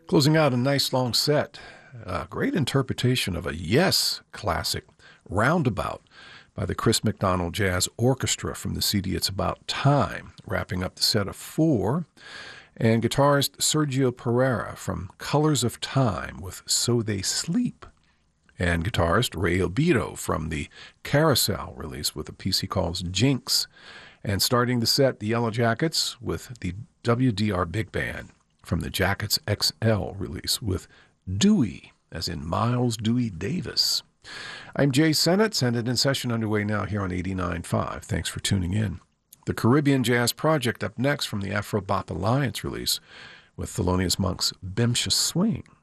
Closing out a nice long set, a great interpretation of a Yes classic, Roundabout, by the Chris McDonald Jazz Orchestra from the CD It's About Time, wrapping up the set of four, and guitarist Sergio Pereira from Colors of Time with So They Sleep, and guitarist Ray Obito from the Carousel release with a piece he calls Jinx, and starting the set, the Yellow Jackets with the WDR Big Band from the Jackets XL release with Dewey, as in Miles Dewey Davis. I'm Jay Sennett. Sennett in Session underway now here on 89.5. Thanks for tuning in. The Caribbean Jazz Project up next from the Afro Bop Alliance release with Thelonious Monk's Bemsha Swing.